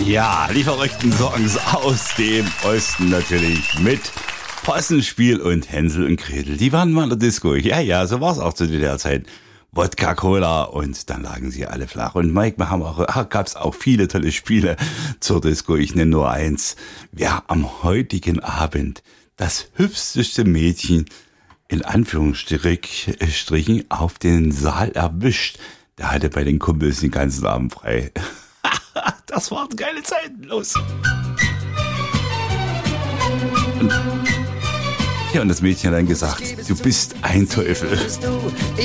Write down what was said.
Ja, die verrückten Songs aus dem Osten natürlich mit Possenspiel und Hänsel und Gretel. Die waren mal in der Disco. Ja, so war es auch zu der Zeit. Wodka Cola und dann lagen sie alle flach. Und Mike, gab es auch viele tolle Spiele zur Disco. Ich nenne nur eins. Wer am heutigen Abend das hübscheste Mädchen in Anführungsstrichen auf den Saal erwischt, der hatte bei den Kumpels den ganzen Abend frei. Das waren geile Zeiten. Los. Und das Mädchen hat dann gesagt, du bist ein Teufel.